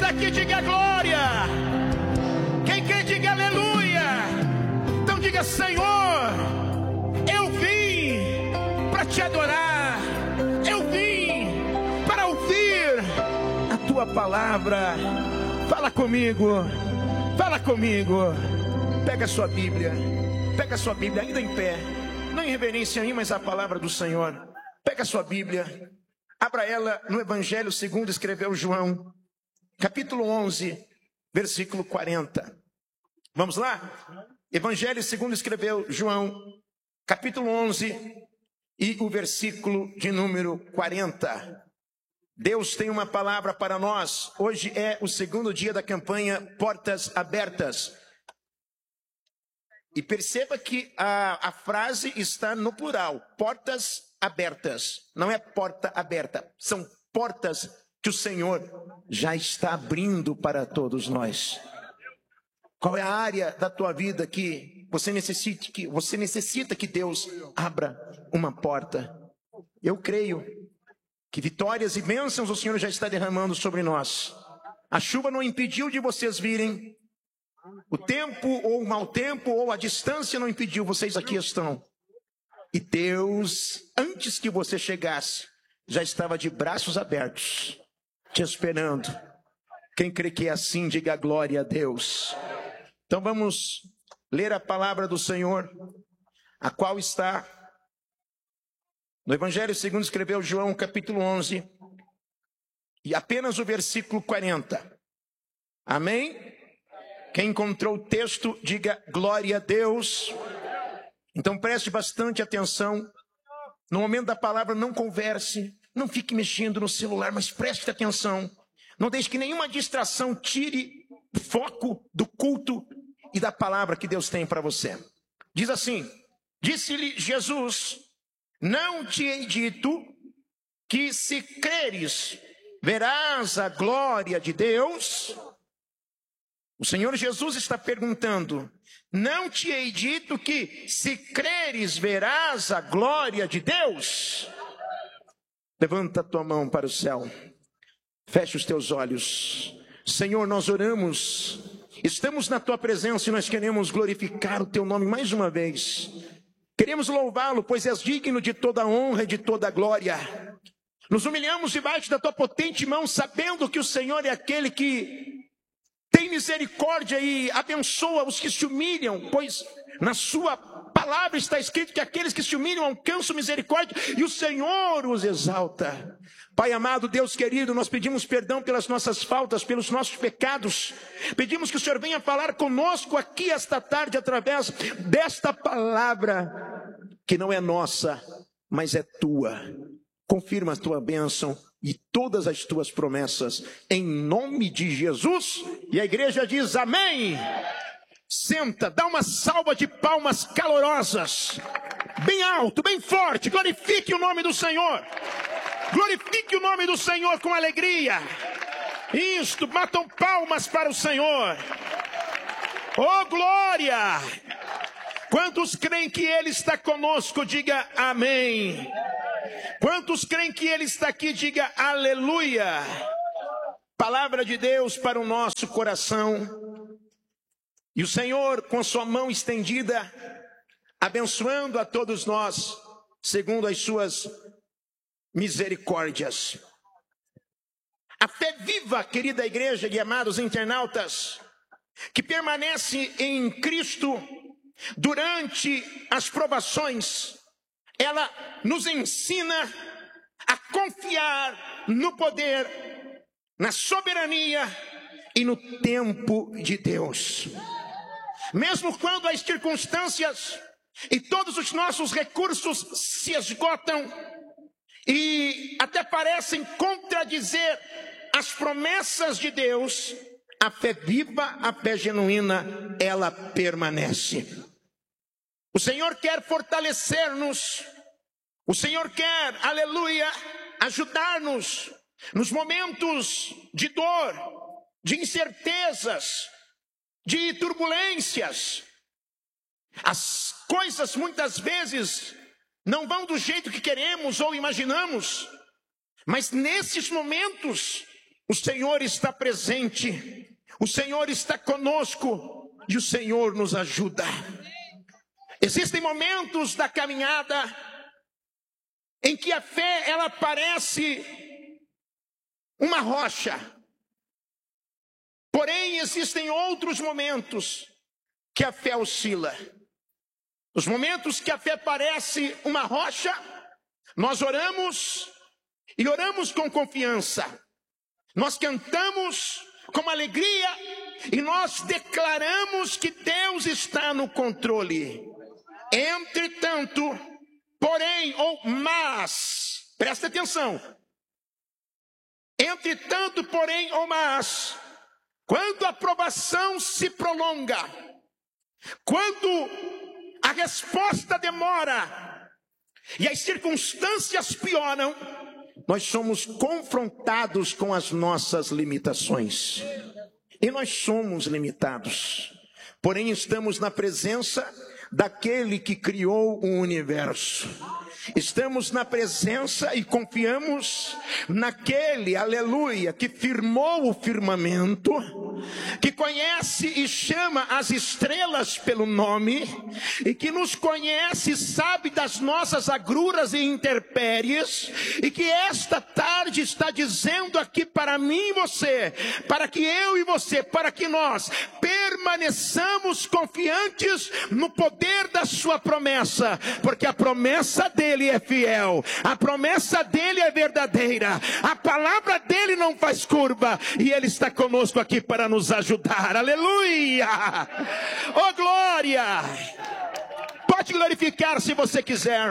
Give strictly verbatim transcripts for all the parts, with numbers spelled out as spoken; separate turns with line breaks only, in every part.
está aqui, diga glória. Quem quer, diga aleluia. Então diga: Senhor, eu vim para te adorar, eu vim para ouvir a tua palavra. Fala comigo, fala comigo. Pega a sua Bíblia, pega a sua Bíblia, ainda em pé, não em reverência aí, mas a palavra do Senhor. Pega a sua Bíblia, abra ela no Evangelho segundo escreveu João, capítulo onze, versículo quarenta. Vamos lá? Evangelho segundo escreveu João, capítulo onze e o versículo de número quarenta. Deus tem uma palavra para nós. Hoje é o segundo dia da campanha Portas Abertas. E perceba que a, a frase está no plural, portas abertas. Não é porta aberta, são portas que o Senhor já está abrindo para todos nós. Qual é a área da tua vida que você necessita que, você necessita que Deus abra uma porta? Eu creio que vitórias e bênçãos o Senhor já está derramando sobre nós. A chuva não impediu de vocês virem. O tempo ou o mau tempo ou a distância não impediu, vocês aqui estão. E Deus, antes que você chegasse, já estava de braços abertos, te esperando. Quem crê que é assim, diga glória a Deus. Então vamos ler a palavra do Senhor, a qual está no Evangelho segundo escreveu João, capítulo onze, e apenas o versículo quarenta. Amém? Quem encontrou o texto, diga glória a Deus. Então preste bastante atenção. No momento da palavra, não converse, não fique mexendo no celular, mas preste atenção. Não deixe que nenhuma distração tire o foco do culto e da palavra que Deus tem para você. Diz assim: disse-lhe Jesus: não te hei dito que se creres, verás a glória de Deus? O Senhor Jesus está perguntando: não te hei dito que se creres, verás a glória de Deus? Levanta a tua mão para o céu, fecha os teus olhos. Senhor, nós oramos, estamos na tua presença e nós queremos glorificar o teu nome mais uma vez. Queremos louvá-lo, pois és digno de toda honra e de toda glória. Nos humilhamos debaixo da tua potente mão, sabendo que o Senhor é aquele que tem misericórdia e abençoa os que se humilham, pois na sua palavra está escrito que aqueles que se humilham alcançam misericórdia e o Senhor os exalta. Pai amado, Deus querido, nós pedimos perdão pelas nossas faltas, pelos nossos pecados. Pedimos que o Senhor venha falar conosco aqui esta tarde através desta palavra que não é nossa, mas é tua. Confirma a tua bênção e todas as tuas promessas, em nome de Jesus. E a igreja diz amém. Senta, dá uma salva de palmas calorosas, bem alto, bem forte. Glorifique o nome do Senhor. Glorifique o nome do Senhor com alegria. Isto, batam palmas para o Senhor. Oh glória! Quantos creem que Ele está conosco, diga amém. Quantos creem que Ele está aqui, diga aleluia. Palavra de Deus para o nosso coração. E o Senhor, com sua mão estendida, abençoando a todos nós, segundo as suas misericórdias. A fé viva, querida igreja e amados internautas, que permanece em Cristo durante as provações, ela nos ensina a confiar no poder, na soberania e no tempo de Deus. Mesmo quando as circunstâncias e todos os nossos recursos se esgotam e até parecem contradizer as promessas de Deus, a fé viva, a fé genuína, ela permanece. O Senhor quer fortalecer-nos, o Senhor quer, aleluia, ajudar-nos nos momentos de dor, de incertezas, de turbulências. As coisas muitas vezes não vão do jeito que queremos ou imaginamos, mas nesses momentos O Senhor está presente, o Senhor está conosco e o Senhor nos ajuda. Existem momentos da caminhada em que a fé, ela parece uma rocha. Porém, existem outros momentos que a fé oscila. Os momentos que a fé parece uma rocha, nós oramos e oramos com confiança. Nós cantamos com alegria e nós declaramos que Deus está no controle. Entretanto, porém, ou mas, presta atenção. Entretanto, porém, ou mas, quando a provação se prolonga, quando a resposta demora e as circunstâncias pioram, nós somos confrontados com as nossas limitações. E nós somos limitados. Porém, estamos na presença daquele que criou o universo. Estamos na presença e confiamos naquele, aleluia, que firmou o firmamento, que conhece e chama as estrelas pelo nome, e que nos conhece e sabe das nossas agruras e intempéries, e que esta tarde está dizendo aqui para mim e você, para que eu e você, para que nós permaneçamos confiantes no poder da sua promessa, porque a promessa dele é fiel, a promessa dele é verdadeira, a palavra dele não faz curva, e ele está conosco aqui para nos ajudar, aleluia, oh glória, pode glorificar se você quiser.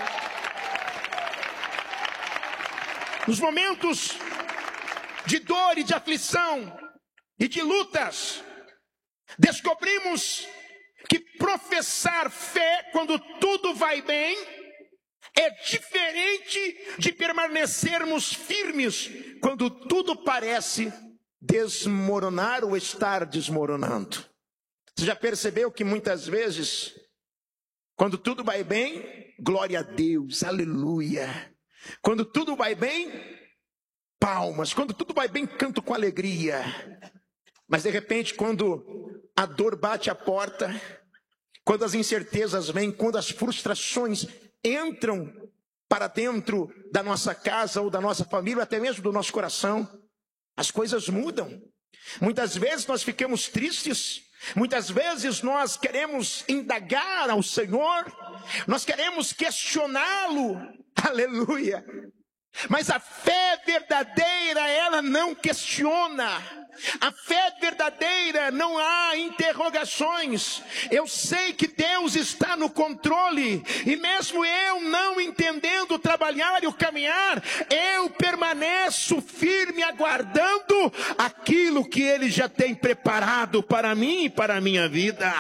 Nos momentos de dor e de aflição e de lutas, descobrimos que professar fé quando tudo vai bem é diferente de permanecermos firmes quando tudo parece desmoronar ou estar desmoronando. Você já percebeu que muitas vezes, quando tudo vai bem, glória a Deus, aleluia. Quando tudo vai bem, palmas. Quando tudo vai bem, canto com alegria. Mas de repente, quando a dor bate a porta, quando as incertezas vêm, quando as frustrações entram para dentro da nossa casa ou da nossa família, até mesmo do nosso coração, as coisas mudam. Muitas vezes nós ficamos tristes, muitas vezes nós queremos indagar ao Senhor, nós queremos questioná-lo, aleluia. Mas a fé verdadeira, ela não questiona. A fé verdadeira, não há interrogações. Eu sei que Deus está no controle, e mesmo eu não entendendo trabalhar e o caminhar, eu permaneço firme aguardando aquilo que Ele já tem preparado para mim e para a minha vida.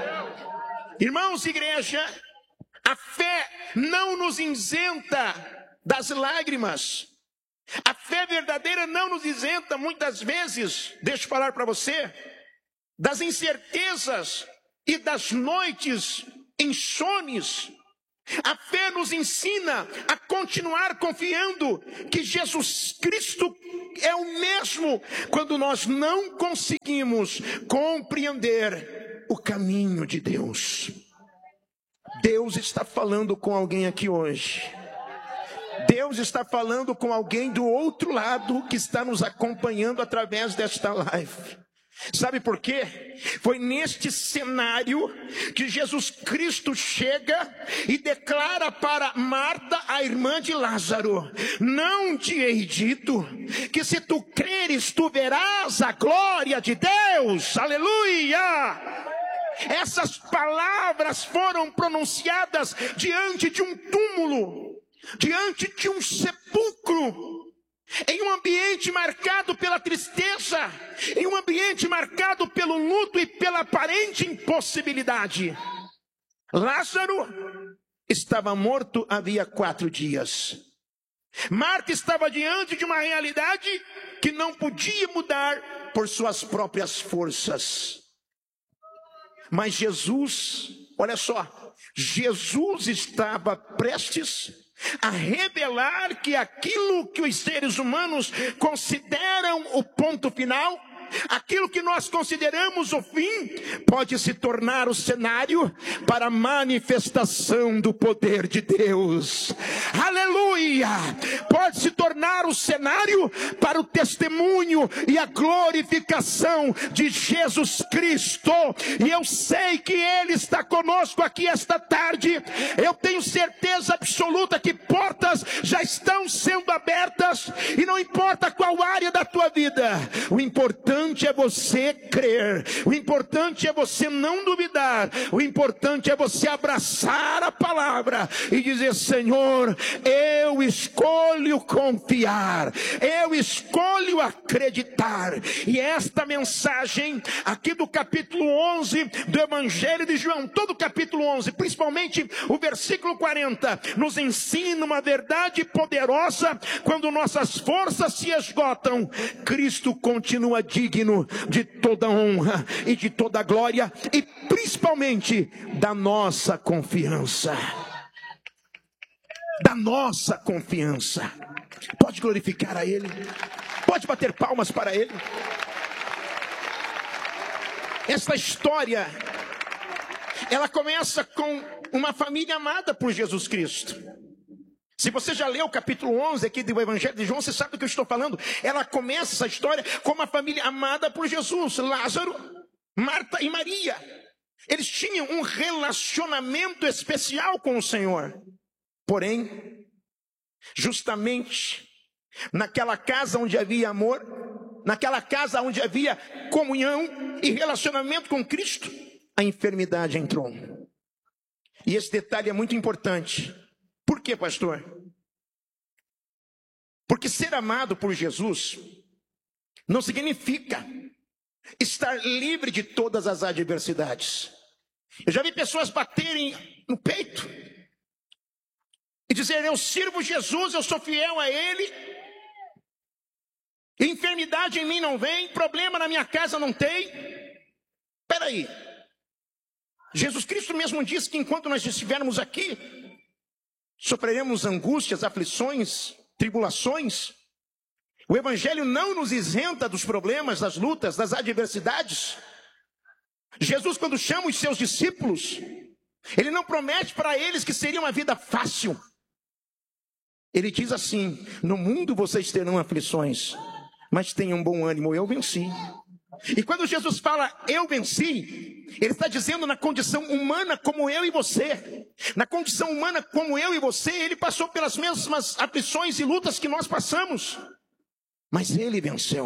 Irmãos, igreja, a fé não nos isenta das lágrimas. A fé verdadeira não nos isenta muitas vezes, deixa eu falar para você, das incertezas e das noites insones. A fé nos ensina a continuar confiando que Jesus Cristo é o mesmo quando nós não conseguimos compreender o caminho de Deus. Deus está falando com alguém aqui hoje. Deus está falando com alguém do outro lado que está nos acompanhando através desta live. Sabe por quê? Foi neste cenário que Jesus Cristo chega e declara para Marta, a irmã de Lázaro: não te hei dito que se tu creres tu verás a glória de Deus? Aleluia! Essas palavras foram pronunciadas diante de um túmulo, diante de um sepulcro, em um ambiente marcado pela tristeza, em um ambiente marcado pelo luto e pela aparente impossibilidade. Lázaro estava morto havia quatro dias. Marta estava diante de uma realidade que não podia mudar por suas próprias forças. Mas Jesus, olha só, Jesus estava prestes a revelar que aquilo que os seres humanos consideram o ponto final, aquilo que nós consideramos o fim, pode se tornar o cenário para a manifestação do poder de Deus. Aleluia! Pode se tornar o cenário para o testemunho e a glorificação de Jesus Cristo. E eu sei que Ele está conosco aqui esta tarde. Eu tenho certeza absoluta que portas já estão sendo abertas, e não importa qual área da tua vida, o importante é você crer, o importante é você não duvidar, o importante é você abraçar a palavra e dizer: Senhor, eu escolho confiar, eu escolho acreditar. E esta mensagem aqui do capítulo onze do Evangelho de João, todo o capítulo onze, principalmente o versículo quarenta, nos ensina uma verdade poderosa. Quando nossas forças se esgotam, Cristo continua digno de toda honra e de toda glória, e principalmente da nossa confiança. Da nossa confiança. Pode glorificar a Ele, pode bater palmas para Ele. Esta história, ela começa com uma família amada por Jesus Cristo. Se você já leu o capítulo onze aqui do Evangelho de João, você sabe do que eu estou falando. Ela começa essa história com uma família amada por Jesus. Lázaro, Marta e Maria. Eles tinham um relacionamento especial com o Senhor. Porém, justamente naquela casa onde havia amor, naquela casa onde havia comunhão e relacionamento com Cristo, a enfermidade entrou. E esse detalhe é muito importante. Por quê, pastor? Porque ser amado por Jesus não significa estar livre de todas as adversidades. Eu já vi pessoas baterem no peito e dizer: eu sirvo Jesus, eu sou fiel a Ele, enfermidade em mim não vem, problema na minha casa não tem. Espera aí, Jesus Cristo mesmo disse que enquanto nós estivermos aqui, sofreremos angústias, aflições, tribulações. O Evangelho não nos isenta dos problemas, das lutas, das adversidades. Jesus, quando chama os seus discípulos, Ele não promete para eles que seria uma vida fácil. Ele diz assim: no mundo vocês terão aflições, mas tenham bom ânimo, eu venci. E quando Jesus fala eu venci, Ele está dizendo na condição humana como eu e você. Na condição humana como eu e você, Ele passou pelas mesmas aflições e lutas que nós passamos, mas Ele venceu.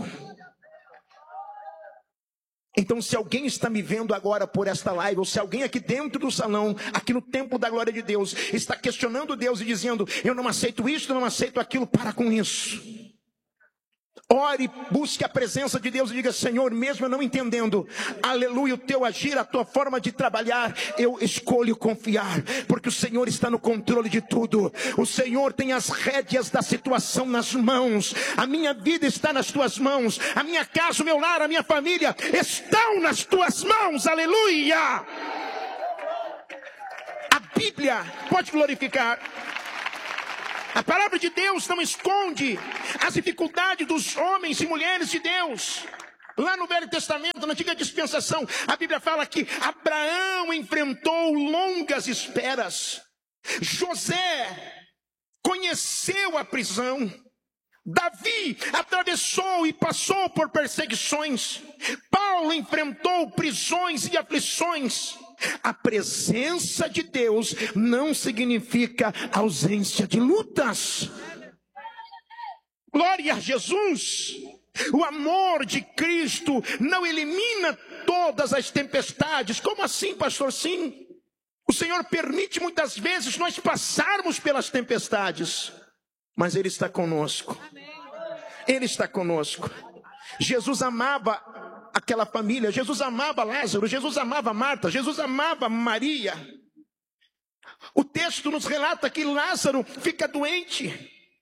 Então, se alguém está me vendo agora por esta live, ou se alguém aqui dentro do salão, aqui no templo da glória de Deus, está questionando Deus e dizendo: eu não aceito isso, eu não aceito aquilo, para com isso. Ore, busque a presença de Deus e diga: Senhor, mesmo eu não entendendo, aleluia, o teu agir, a tua forma de trabalhar, eu escolho confiar, porque o Senhor está no controle de tudo. O Senhor tem as rédeas da situação nas mãos. A minha vida está nas tuas mãos. A minha casa, o meu lar, a minha família estão nas tuas mãos. Aleluia! A Bíblia pode glorificar. A palavra de Deus não esconde as dificuldades dos homens e mulheres de Deus. Lá no Velho Testamento, na antiga dispensação, a Bíblia fala que Abraão enfrentou longas esperas. José conheceu a prisão. Davi atravessou e passou por perseguições. Paulo enfrentou prisões e aflições. A presença de Deus não significa ausência de lutas. Glória a Jesus. O amor de Cristo não elimina todas as tempestades. Como assim, pastor? Sim. O Senhor permite muitas vezes nós passarmos pelas tempestades, mas Ele está conosco. Ele está conosco. Jesus amava aquela família, Jesus amava Lázaro, Jesus amava Marta, Jesus amava Maria. O texto nos relata que Lázaro fica doente.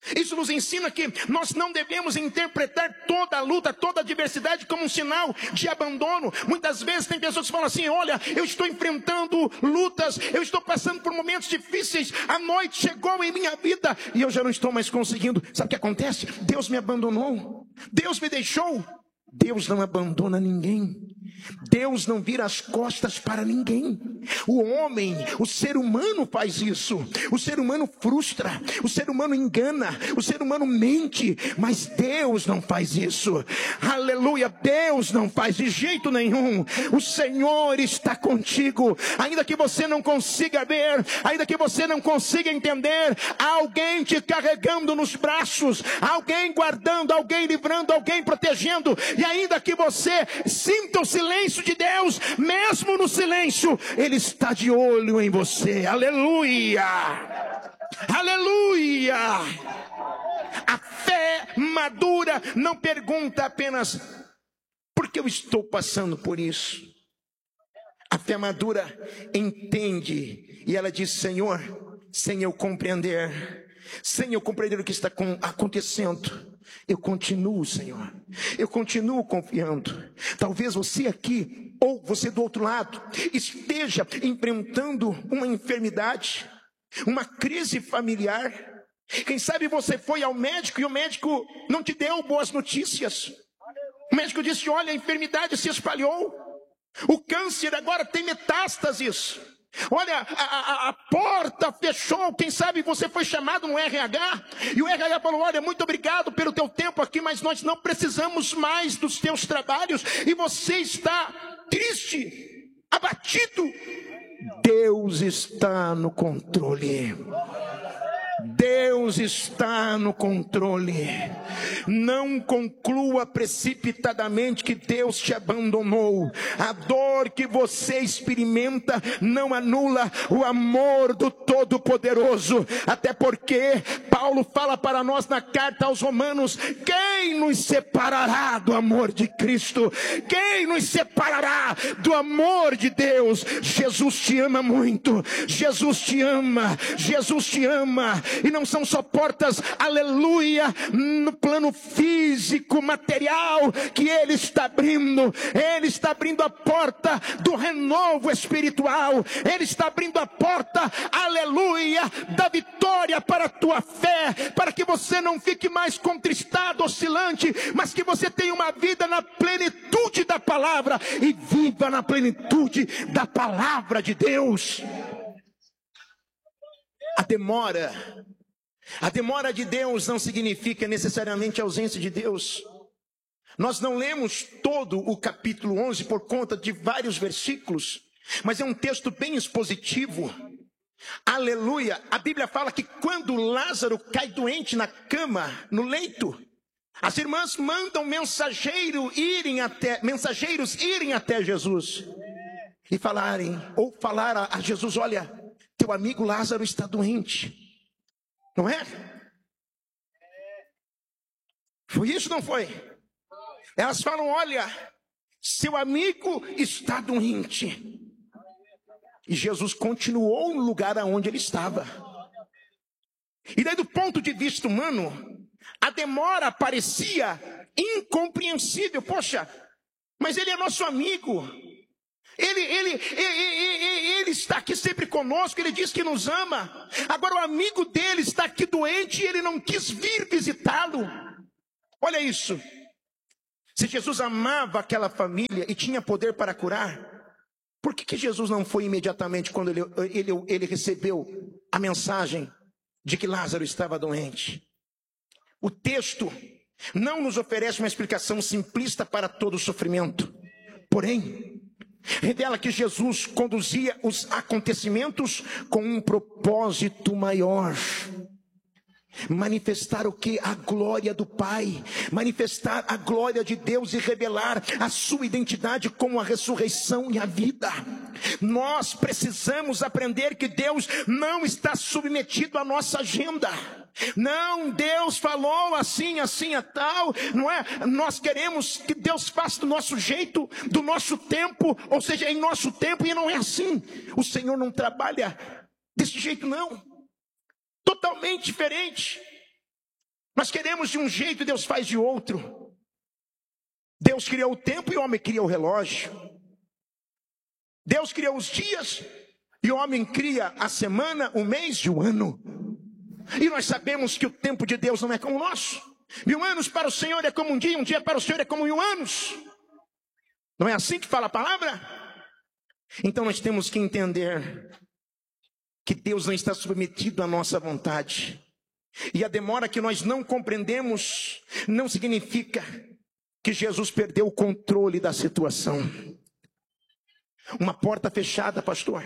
Isso nos ensina que nós não devemos interpretar toda a luta, toda a adversidade como um sinal de abandono. Muitas vezes tem pessoas que falam assim: olha, eu estou enfrentando lutas, eu estou passando por momentos difíceis, a noite chegou em minha vida e eu já não estou mais conseguindo. Sabe o que acontece? Deus me abandonou, Deus me deixou. Deus não abandona ninguém. Deus não vira as costas para ninguém. O homem, o ser humano faz isso. O ser humano frustra, o ser humano engana, o ser humano mente, mas Deus não faz isso. Aleluia, Deus não faz de jeito nenhum. O Senhor está contigo. Ainda que você não consiga ver, ainda que você não consiga entender, há alguém te carregando nos braços, alguém guardando, alguém livrando, alguém protegendo. E ainda que você sinta o silêncio de Deus, mesmo no silêncio, Ele está de olho em você. Aleluia! Aleluia! A fé madura não pergunta apenas: por que eu estou passando por isso? A fé madura entende e ela diz: Senhor, sem eu compreender, sem eu compreender o que está acontecendo, eu continuo, Senhor, eu continuo confiando. Talvez você aqui, ou você do outro lado, esteja enfrentando uma enfermidade, uma crise familiar. Quem sabe você foi ao médico e o médico não te deu boas notícias. O médico disse: olha, a enfermidade se espalhou, o câncer agora tem metástases. Olha, a, a, a porta fechou. Quem sabe você foi chamado no R H e o R H falou: olha, muito obrigado pelo teu tempo aqui, mas nós não precisamos mais dos teus trabalhos. E você está triste, abatido. Deus está no controle. Deus está no controle. Não conclua precipitadamente que Deus te abandonou. A dor que você experimenta não anula o amor do Todo-Poderoso. Até porque Paulo fala para nós na carta aos Romanos: quem nos separará do amor de Cristo? Quem nos separará do amor de Deus? Jesus te ama muito. Jesus te ama. Jesus te ama. E não são só portas, aleluia, no plano físico, material, que Ele está abrindo. Ele está abrindo a porta do renovo espiritual. Ele está abrindo a porta, aleluia, da vitória para a tua fé, para que você não fique mais contristado, oscilante, mas que você tenha uma vida na plenitude da palavra e viva na plenitude da palavra de Deus. A demora, a demora de Deus não significa necessariamente a ausência de Deus. Nós não lemos todo o capítulo onze por conta de vários versículos, mas é um texto bem expositivo. Aleluia! A Bíblia fala que quando Lázaro cai doente na cama, no leito, as irmãs mandam mensageiro irem até, mensageiros irem até Jesus e falarem, ou falar a, a Jesus: olha, teu amigo Lázaro está doente. Não é? Foi isso, não foi? Elas falam: olha, seu amigo está doente. E Jesus continuou no lugar aonde ele estava. E daí, do ponto de vista humano, a demora parecia incompreensível. Poxa, mas ele é nosso amigo. Ele, ele, ele, ele, ele está aqui sempre conosco, ele diz que nos ama. Agora o amigo dele está aqui doente e ele não quis vir visitá-lo. Olha isso. Se Jesus amava aquela família e tinha poder para curar, por que, que Jesus não foi imediatamente quando ele, ele, ele recebeu a mensagem de que Lázaro estava doente? O texto não nos oferece uma explicação simplista para todo o sofrimento. Porém, revela que Jesus conduzia os acontecimentos com um propósito maior. Manifestar o que? A glória do Pai. Manifestar a glória de Deus e revelar a sua identidade como a ressurreição e a vida. Nós precisamos aprender que Deus não está submetido à nossa agenda. Não, Deus falou assim, assim, a tal, não é? Nós queremos que Deus faça do nosso jeito, do nosso tempo, ou seja, em nosso tempo, e não é assim. O Senhor não trabalha desse jeito, não. Totalmente diferente. Nós queremos de um jeito e Deus faz de outro. Deus criou o tempo e o homem cria o relógio. Deus criou os dias e o homem cria a semana, o mês e o ano. E nós sabemos que o tempo de Deus não é como o nosso. Mil anos para o Senhor é como um dia, um dia para o Senhor é como mil anos. Não é assim que fala a palavra? Então nós temos que entender que Deus não está submetido à nossa vontade. E a demora que nós não compreendemos não significa que Jesus perdeu o controle da situação. Uma porta fechada, pastor.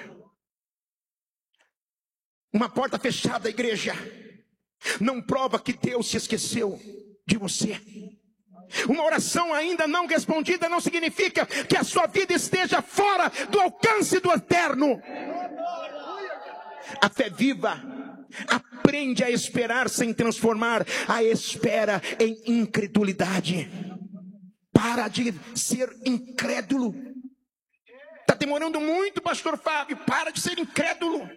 Uma porta fechada, igreja, não prova que Deus se esqueceu de você. Uma oração ainda não respondida não significa que a sua vida esteja fora do alcance do eterno. A fé viva aprende a esperar sem transformar a espera em incredulidade. Para de ser incrédulo. Está demorando muito, pastor Fábio. Para de ser incrédulo.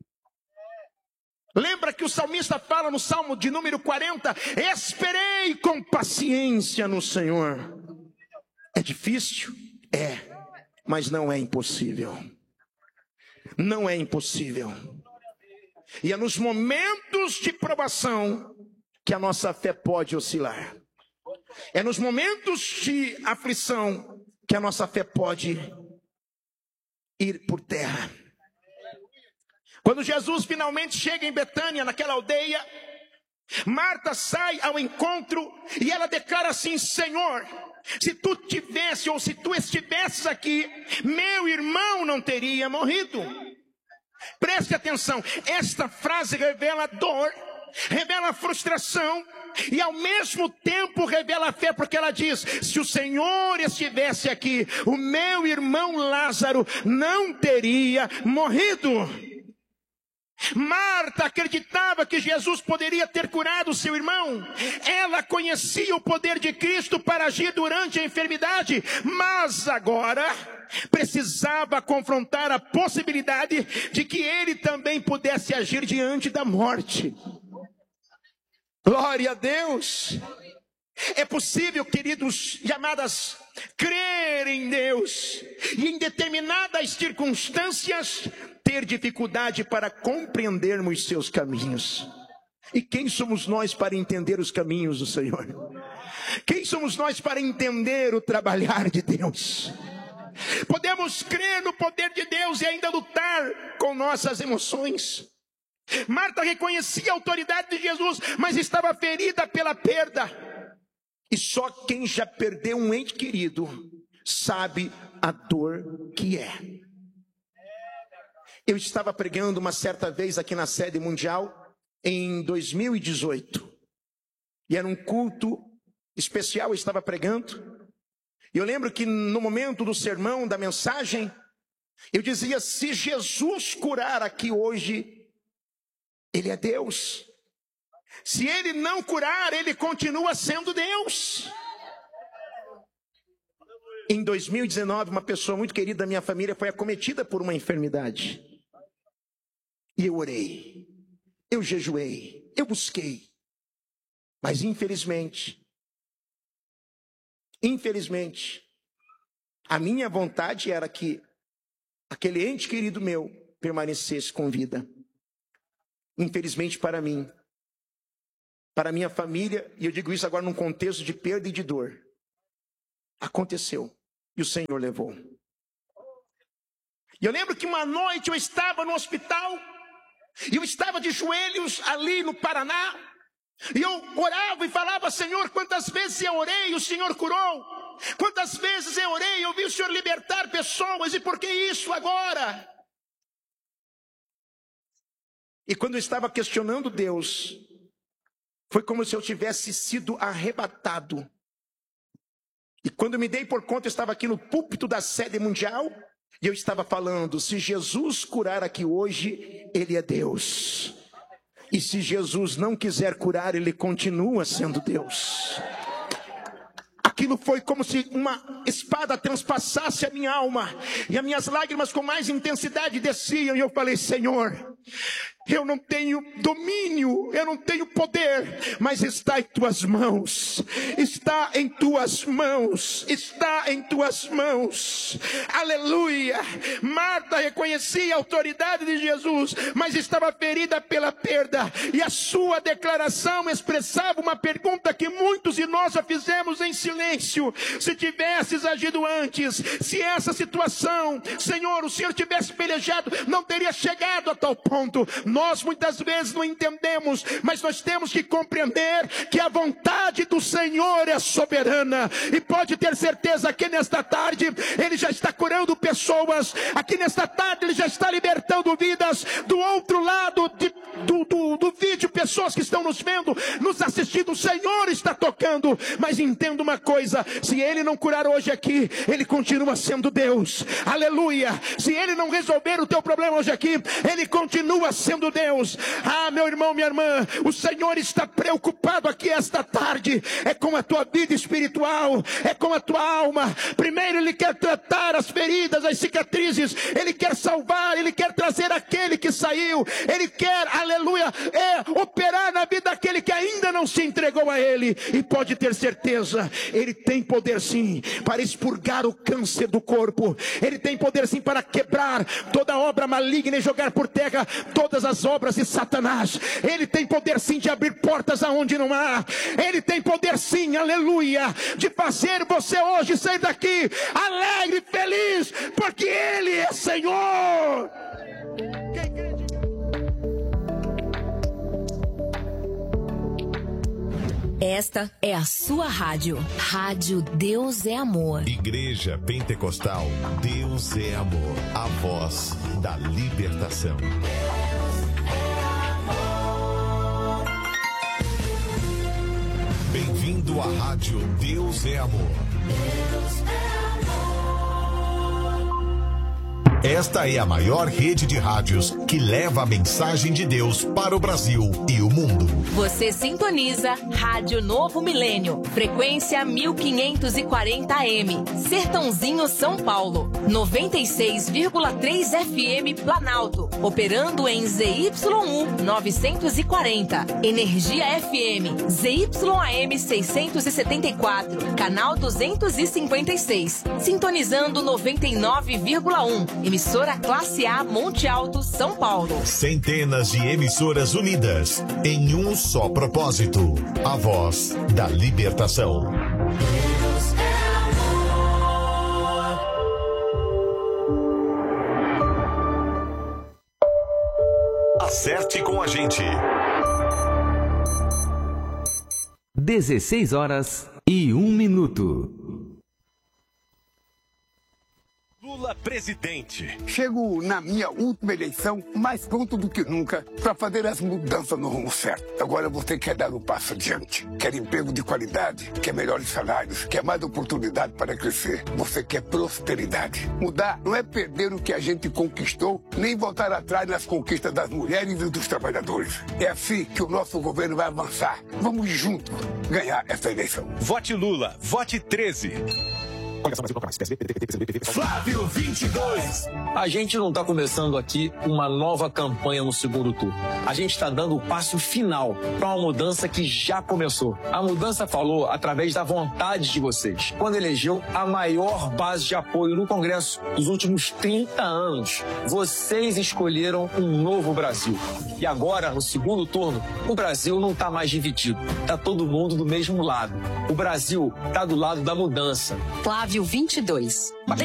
Lembra que o salmista fala no Salmo de número quarenta: esperei com paciência no Senhor. É difícil? É, mas não é impossível. Não é impossível. E é nos momentos de provação que a nossa fé pode oscilar. É nos momentos de aflição que a nossa fé pode ir por terra. Quando Jesus finalmente chega em Betânia, naquela aldeia, Marta sai ao encontro e ela declara assim: Senhor, se tu tivesse ou se tu estivesses aqui, meu irmão não teria morrido. Preste atenção, esta frase revela dor, revela frustração e ao mesmo tempo revela fé, porque ela diz: se o Senhor estivesse aqui, o meu irmão Lázaro não teria morrido. Marta acreditava que Jesus poderia ter curado seu irmão. Ela conhecia o poder de Cristo para agir durante a enfermidade, mas agora precisava confrontar a possibilidade de que ele também pudesse agir diante da morte. Glória a Deus! É possível, queridos e amadas, crer em Deus e em determinadas circunstâncias ter dificuldade para compreendermos seus caminhos. E quem somos nós para entender os caminhos do Senhor? Quem somos nós para entender o trabalhar de Deus? Podemos crer no poder de Deus e ainda lutar com nossas emoções. Marta reconhecia a autoridade de Jesus, mas estava ferida pela perda. E só quem já perdeu um ente querido sabe a dor que é. Eu estava pregando uma certa vez aqui na sede mundial em dois mil e dezoito. E era um culto especial, eu estava pregando. E eu lembro que no momento do sermão, da mensagem, eu dizia: se Jesus curar aqui hoje, Ele é Deus. Se Ele não curar, Ele continua sendo Deus. Em dois mil e dezenove, uma pessoa muito querida da minha família foi acometida por uma enfermidade. E eu orei, eu jejuei, eu busquei. Mas infelizmente, infelizmente, a minha vontade era que aquele ente querido meu permanecesse com vida. Infelizmente para mim, para minha família, e eu digo isso agora num contexto de perda e de dor, aconteceu e o Senhor levou. E eu lembro que uma noite eu estava no hospital, e eu estava de joelhos ali no Paraná, e eu orava e falava: Senhor, quantas vezes eu orei e o Senhor curou, quantas vezes eu orei e eu vi o Senhor libertar pessoas, e por que isso agora? E quando eu estava questionando Deus, foi como se eu tivesse sido arrebatado. E quando eu me dei por conta, eu estava aqui no púlpito da sede mundial, e eu estava falando: se Jesus curar aqui hoje, Ele é Deus. E se Jesus não quiser curar, Ele continua sendo Deus. Aquilo foi como se uma espada transpassasse a minha alma, e as minhas lágrimas com mais intensidade desciam, e eu falei: Senhor, Eu não tenho domínio, eu não tenho poder, mas está em tuas mãos, está em tuas mãos, está em tuas mãos, aleluia. Marta reconhecia a autoridade de Jesus, mas estava ferida pela perda, e a sua declaração expressava uma pergunta que muitos de nós já fizemos em silêncio: se tivesses agido antes, se essa situação, Senhor, o Senhor tivesse pelejado, não teria chegado a tal ponto. Nós muitas vezes não entendemos, mas nós temos que compreender que a vontade do Senhor é soberana, e pode ter certeza que nesta tarde Ele já está curando pessoas, aqui nesta tarde Ele já está libertando vidas. Do outro lado de, do, do, do vídeo, pessoas que estão nos vendo, nos assistindo, o Senhor está tocando. Mas entenda uma coisa: se Ele não curar hoje aqui, Ele continua sendo Deus, aleluia. Se Ele não resolver o teu problema hoje aqui, Ele continua sendo Deus. Ah, meu irmão, minha irmã, o Senhor está preocupado aqui esta tarde, é com a tua vida espiritual, é com a tua alma. Primeiro Ele quer tratar as feridas, as cicatrizes, Ele quer salvar, Ele quer trazer aquele que saiu, Ele quer, aleluia, é operar na vida daquele que ainda não se entregou a Ele. E pode ter certeza, Ele tem poder sim para expurgar o câncer do corpo, Ele tem poder sim para quebrar toda obra maligna e jogar por terra todas as obras de Satanás. Ele tem poder sim de abrir portas aonde não há. Ele tem poder sim, aleluia, de fazer você hoje sair daqui alegre e feliz, porque Ele é Senhor.
Esta é a sua rádio. Rádio Deus é Amor.
Igreja Pentecostal Deus é Amor. A voz da libertação. Bem-vindo à Rádio Deus é Amor. Deus é amor. Esta é a maior rede de rádios que leva a mensagem de Deus para o Brasil e o mundo.
Você sintoniza Rádio Novo Milênio, frequência mil quinhentos e quarenta A M, Sertãozinho, São Paulo, noventa e seis vírgula três F M Planalto, operando em Z Y um novecentos e quarenta, Energia F M, Z Y A M seiscentos e setenta e quatro, canal duzentos e cinquenta e seis, sintonizando noventa e nove vírgula um, emissora Classe A, Monte Alto, São Paulo.
Centenas de emissoras unidas em um só propósito: a voz da libertação. Deus é amor. Acerte com a gente.
dezesseis horas e um minuto.
Lula presidente.
Chego na minha última eleição mais pronto do que nunca para fazer as mudanças no rumo certo. Agora você quer dar um passo adiante. Quer emprego de qualidade, quer melhores salários, quer mais oportunidade para crescer. Você quer prosperidade. Mudar não é perder o que a gente conquistou, nem voltar atrás nas conquistas das mulheres e dos trabalhadores. É assim que o nosso governo vai avançar. Vamos juntos ganhar essa eleição.
Vote Lula, vote treze.
Flávio vinte e dois.
A gente não está começando aqui uma nova campanha no segundo turno. A gente está dando o passo final para uma mudança que já começou. A mudança falou através da vontade de vocês, quando elegeu a maior base de apoio no Congresso dos últimos trinta anos. Vocês escolheram um novo Brasil. E agora, no segundo turno, o Brasil não está mais dividido. Está todo mundo do mesmo lado. O Brasil está do lado da mudança.
Flávio vinte e dois.